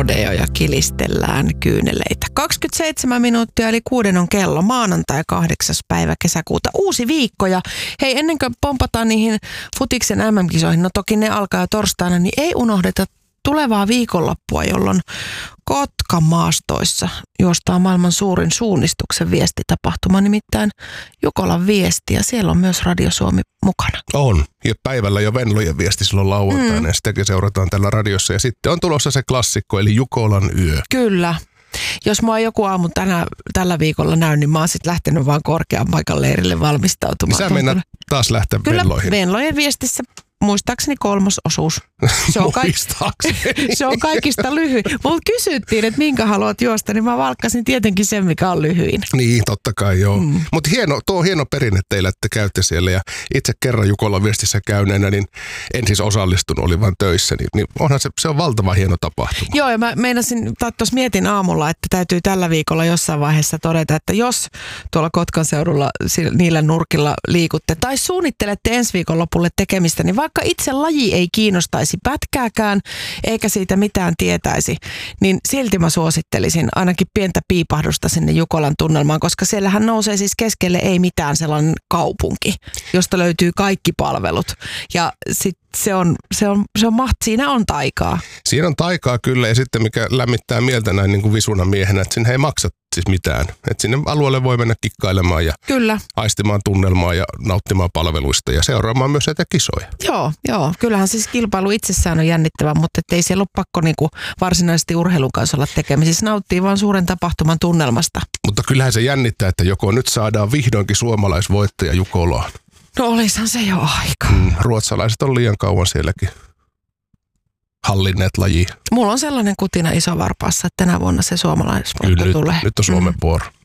rodeo ja kilistellään kyyneleitä. 27 minuuttia eli 6 on kello, maanantai 8. päivä kesäkuuta. Uusi viikko ja hei, ennen kuin pompataan niihin futiksen MM-kisoihin, no toki ne alkaa jo torstaina, niin ei unohdeta tulevaa viikonloppua, jolloin Kotkan maastoissa juostaa maailman suurin suunnistuksen viestitapahtuma, nimittäin Jukolan viesti, ja siellä on myös Radio Suomi mukana. On, ja päivällä jo Venlojen viesti silloin lauantaina, ja sitäkin seurataan tällä radiossa, ja sitten on tulossa se klassikko, eli Jukolan yö. Kyllä. Jos mua joku aamu tällä viikolla näy, niin mä oon sitten lähtenyt vaan korkean paikan leirille valmistautumaan. Niin sä mennät taas lähteä Venloihin. Kyllä, Venlojen viestissä muistaakseni 3. osuus. Se on kaikista lyhyin. Mut kysyttiin, että minkä haluat juosta, niin mä valkkasin tietenkin sen, mikä on lyhyin. Niin, totta kai joo. Mutta tuo on hieno perinne teillä, että te käytte siellä. Ja itse kerran Jukolan viestissä käyneenä, niin en siis osallistunut, oli vaan töissä. Niin onhan se on valtava hieno tapahtuma. Joo, ja mä meinasin, tuossa mietin aamulla, että täytyy tällä viikolla jossain vaiheessa todeta, että jos tuolla Kotkan seudulla niillä nurkilla liikutte tai suunnittelette ensi viikonlopulle tekemistä, niin vaikka itse laji ei kiinnostaisi pätkääkään, eikä siitä mitään tietäisi, niin silti mä suosittelisin ainakin pientä piipahdusta sinne Jukolan tunnelmaan, koska siellähän nousee siis keskelle ei mitään sellainen kaupunki, josta löytyy kaikki palvelut. Ja sitten siinä on taikaa. Siinä on taikaa kyllä, ja sitten mikä lämmittää mieltä näin niin kuin visunan miehenä, että sinne ei maksa siis mitään. Että sinne alueelle voi mennä kikkailemaan ja kyllä. Aistimaan tunnelmaa ja nauttimaan palveluista ja seuraamaan myös näitä kisoja. Joo. Kyllähän siis kilpailu itsessään on jännittävä, mutta ei siellä ole pakko niinku varsinaisesti urheilun kanssa olla tekemisissä. Nauttii vaan suuren tapahtuman tunnelmasta. Mutta kyllähän se jännittää, että joko nyt saadaan vihdoinkin suomalaisvoittaja Jukolaan. No olisihan se jo aika. Ruotsalaiset on liian kauan sielläkin hallinneet lajia. Mulla on sellainen kutina iso varpaassa, että tänä vuonna se suomalaisvoitto tulee. Nyt on Suomen vuoro.